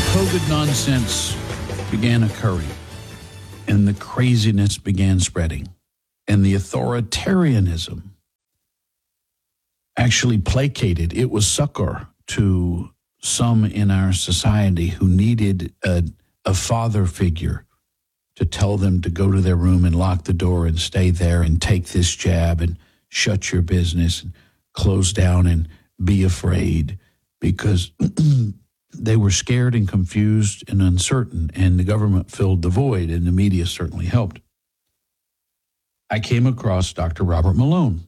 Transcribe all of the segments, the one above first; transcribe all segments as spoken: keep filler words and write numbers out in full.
COVID nonsense began occurring, and the craziness began spreading, and the authoritarianism actually placated. It was succor to some in our society who needed a, a father figure to tell them to go to their room and lock the door and stay there and take this jab and shut your business and close down and be afraid, because they were scared and confused and uncertain, and the government filled the void, and the media certainly helped. I came across Doctor Robert Malone,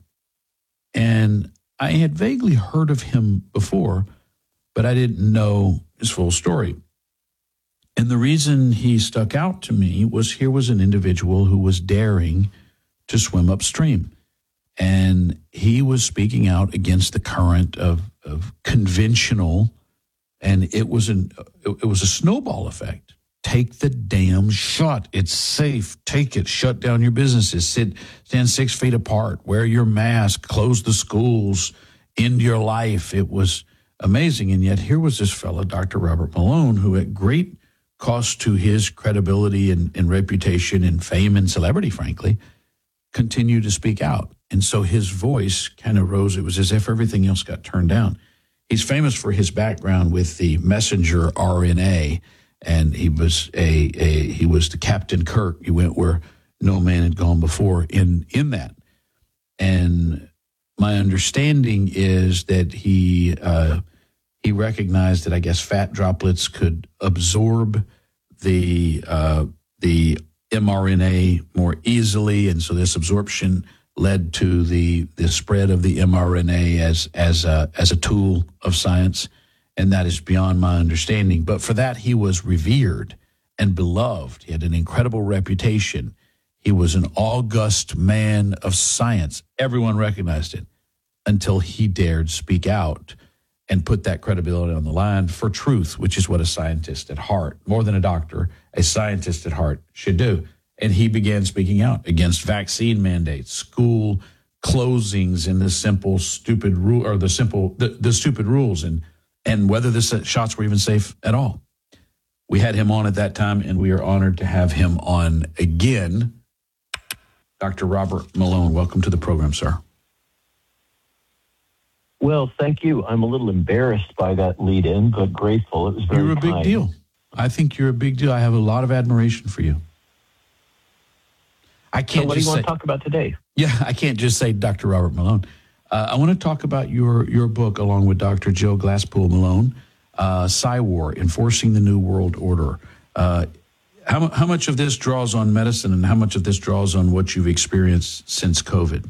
and I had vaguely heard of him before, but I didn't know his full story. And the reason he stuck out to me was here was an individual who was daring to swim upstream. And he was speaking out against the current of, of conventional, and it was an it was a snowball effect. Take the damn shot. It's safe. Take it. Shut down your businesses. Sit, stand six feet apart. Wear your mask. Close the schools. End your life. It was amazing. And yet here was this fellow, Doctor Robert Malone, who at great cost to his credibility and, and reputation and fame and celebrity, frankly, continued to speak out. And so his voice kind of rose. It was as if everything else got turned down. He's famous for his background with the messenger R N A, and he was a, a he was the Captain Kirk. He went where no man had gone before in in that. And my understanding is that he uh, he recognized that I guess fat droplets could absorb the uh, the mRNA more easily, and so this absorption led to the the spread of the mRNA as as a, as a tool of science, and that is beyond my understanding. But for that, he was revered and beloved. He had an incredible reputation. He was an august man of science. Everyone recognized it until he dared speak out and put that credibility on the line for truth, which is what a scientist at heart, more than a doctor, a scientist at heart should do. And he began speaking out against vaccine mandates, school closings, and the simple, stupid rule, or the simple, the, the stupid rules, and and whether the shots were even safe at all. We had him on at that time, and we are honored to have him on again. Doctor Robert Malone, welcome to the program, sir. Well, thank you. I'm a little embarrassed by that lead-in, but grateful. It was very You're a big kind. deal. I think you're a big deal. I have a lot of admiration for you. I can't so what just do you want say, to talk about today? Yeah, I can't just say Doctor Robert Malone. Uh, I want to talk about your your book along with Doctor Jill Glasspool Malone, uh, Psywar, Enforcing the New World Order. Uh, how, how much of this draws on medicine, and how much of this draws on what you've experienced since COVID?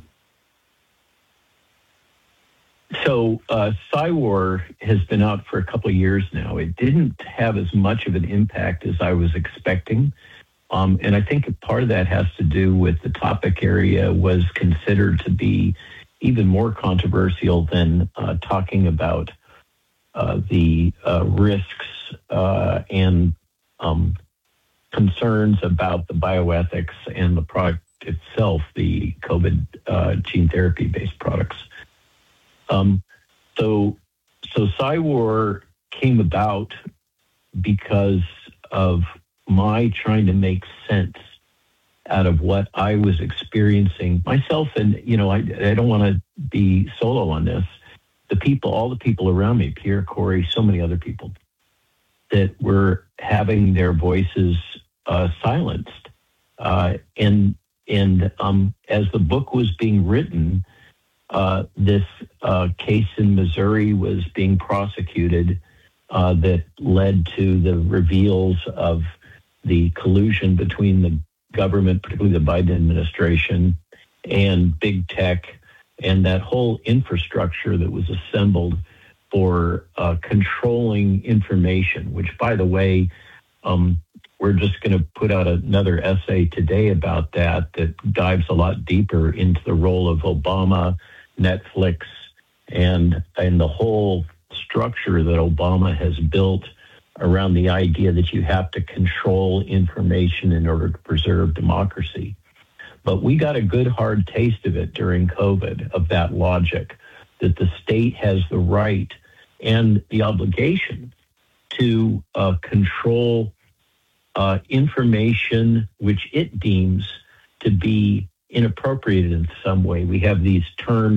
So uh, Psywar has been out for a couple of years now. It didn't have as much of an impact as I was expecting. Um, and I think part of that has to do with the topic area was considered to be even more controversial than uh, talking about uh, the uh, risks uh, and um, concerns about the bioethics and the product itself, the COVID uh, gene therapy-based products. Um, so, so Psywar came about because of my trying to make sense out of what I was experiencing myself. And, you know, I, I don't want to be solo on this. The people, all the people around me, Pierre, Corey, so many other people that were having their voices uh, silenced. Uh, and and um, as the book was being written, uh, this uh, case in Missouri was being prosecuted uh, that led to the reveals of the collusion between the government, particularly the Biden administration, and big tech, and that whole infrastructure that was assembled for uh, controlling information, which, by the way, um, we're just going to put out another essay today about that that dives a lot deeper into the role of Obama, Netflix, and and the whole structure that Obama has built around the idea that you have to control information in order to preserve democracy. But we got a good hard taste of it during COVID, of that logic, that the state has the right and the obligation to uh, control uh, information which it deems to be inappropriate in some way. We have these terms